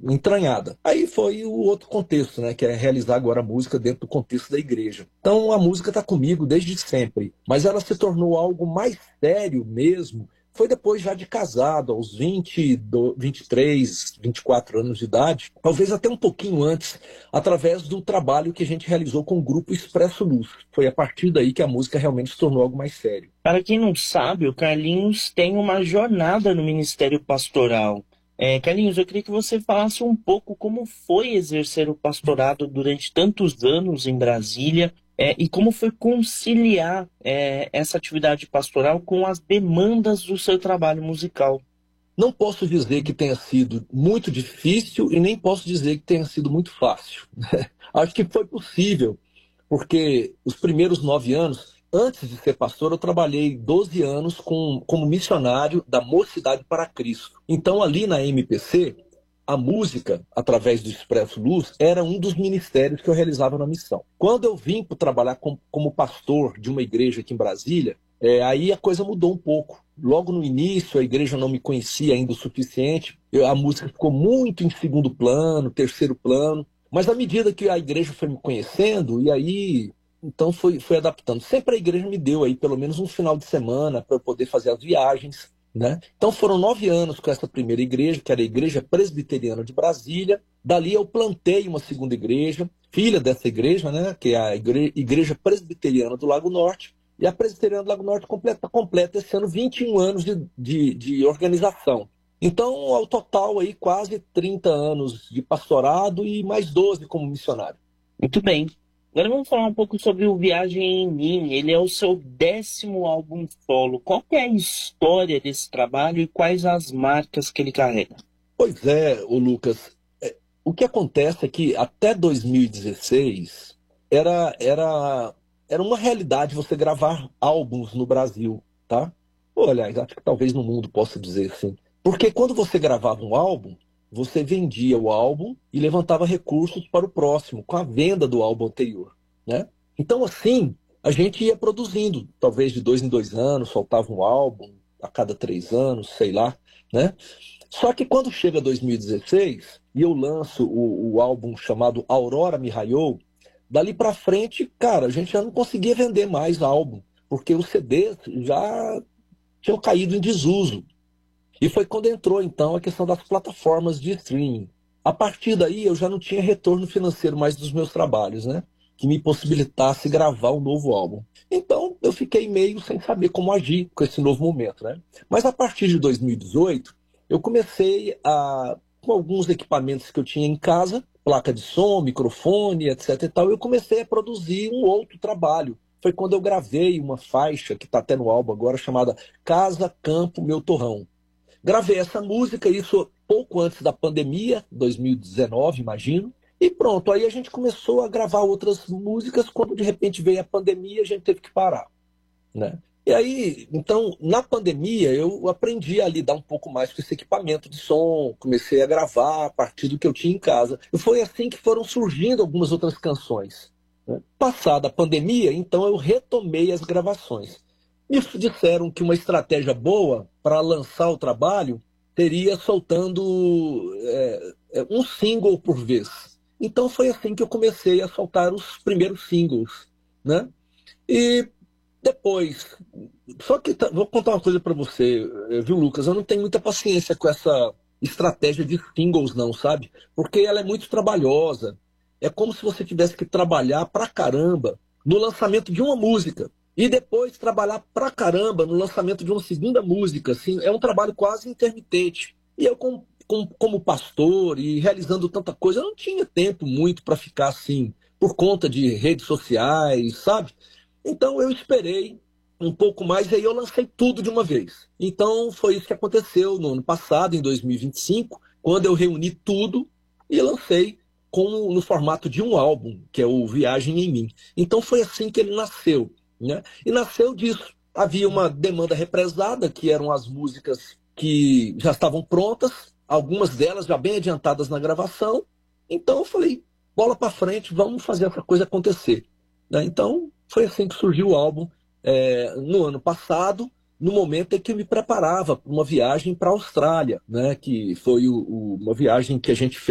entranhada. Aí foi o outro contexto, né, que é realizar agora a música dentro do contexto da igreja. Então a música está comigo desde sempre, mas ela se tornou algo mais sério mesmo. Foi depois já de casado, aos 23, 24 anos de idade, talvez até um pouquinho antes, através do trabalho que a gente realizou com o grupo Expresso Luz. Foi a partir daí que a música realmente se tornou algo mais sério. Para quem não sabe, o Carlinhos tem uma jornada no Ministério Pastoral. Carlinhos, eu queria que você falasse um pouco como foi exercer o pastorado durante tantos anos em Brasília, e como foi conciliar, essa atividade pastoral com as demandas do seu trabalho musical. Não posso dizer que tenha sido muito difícil e nem posso dizer que tenha sido muito fácil. Acho que foi possível, porque os primeiros 9 anos, antes de ser pastor, eu trabalhei 12 anos como missionário da Mocidade para Cristo. Então, ali na MPC, a música, através do Expresso Luz, era um dos ministérios que eu realizava na missão. Quando eu vim para trabalhar como pastor de uma igreja aqui em Brasília, aí a coisa mudou um pouco. Logo no início, a igreja não me conhecia ainda o suficiente, a música ficou muito em segundo plano, terceiro plano, mas à medida que a igreja foi me conhecendo, e aí então foi adaptando. Sempre a igreja me deu aí pelo menos um final de semana para eu poder fazer as viagens, né? Então foram 9 anos com essa primeira igreja, que era a Igreja Presbiteriana de Brasília. Dali eu plantei uma segunda igreja, filha dessa igreja, né? Que é a Igreja Presbiteriana do Lago Norte. E a Presbiteriana do Lago Norte completa esse ano 21 anos de organização. Então, ao total, aí, quase 30 anos de pastorado e mais 12 como missionário. Muito bem. Agora vamos falar um pouco sobre o Viagem em Mim. Ele é o seu 10º álbum solo. Qual que é a história desse trabalho e quais as marcas que ele carrega? Pois é, ô Lucas. O que acontece é que até 2016 era uma realidade você gravar álbuns no Brasil, tá? Ou, aliás, acho que talvez no mundo possa dizer assim. Porque quando você gravava um álbum, você vendia o álbum e levantava recursos para o próximo, com a venda do álbum anterior, né? Então, assim, a gente ia produzindo, talvez de 2 em 2 anos, soltava um álbum a cada 3 anos, sei lá, né? Só que quando chega 2016 e eu lanço o álbum chamado Aurora Me Raiou, dali pra frente, cara, a gente já não conseguia vender mais álbum, porque os CDs já tinham caído em desuso. E foi quando entrou, então, a questão das plataformas de streaming. A partir daí, eu já não tinha retorno financeiro mais dos meus trabalhos, né? Que me possibilitasse gravar um novo álbum. Então, eu fiquei meio sem saber como agir com esse novo momento, né? Mas a partir de 2018, eu comecei com alguns equipamentos que eu tinha em casa, placa de som, microfone, etc e tal, eu comecei a produzir um outro trabalho. Foi quando eu gravei uma faixa, que está até no álbum agora, chamada Casa, Campo, Meu Torrão. Gravei essa música, isso pouco antes da pandemia, 2019, imagino. E pronto, aí a gente começou a gravar outras músicas, quando de repente veio a pandemia, a gente teve que parar, né? E aí, então, na pandemia, eu aprendi a lidar um pouco mais com esse equipamento de som, comecei a gravar a partir do que eu tinha em casa. E foi assim que foram surgindo algumas outras canções, né? Passada a pandemia, então eu retomei as gravações. Me disseram que uma estratégia boa para lançar o trabalho seria soltando um single por vez. Então foi assim que eu comecei a soltar os primeiros singles, né? E depois, só que vou contar uma coisa para você, viu, Lucas? Eu não tenho muita paciência com essa estratégia de singles, não, sabe? Porque ela é muito trabalhosa. É como se você tivesse que trabalhar pra caramba no lançamento de uma música e depois trabalhar pra caramba no lançamento de uma segunda música. Assim, é um trabalho quase intermitente. E eu, como pastor e realizando tanta coisa, eu não tinha tempo muito para ficar assim, por conta de redes sociais, sabe? Então eu esperei um pouco mais e aí eu lancei tudo de uma vez. Então foi isso que aconteceu no ano passado, em 2025, quando eu reuni tudo e lancei no formato de um álbum, que é o Viagem em Mim. Então foi assim que ele nasceu, né? E nasceu disso. Havia uma demanda represada, que eram as músicas que já estavam prontas, algumas delas já bem adiantadas na gravação. Então eu falei, bola para frente, vamos fazer essa coisa acontecer, né? Então foi assim que surgiu o álbum, no ano passado, no momento em que eu me preparava para uma viagem para a Austrália, né? Que foi uma viagem que a gente fez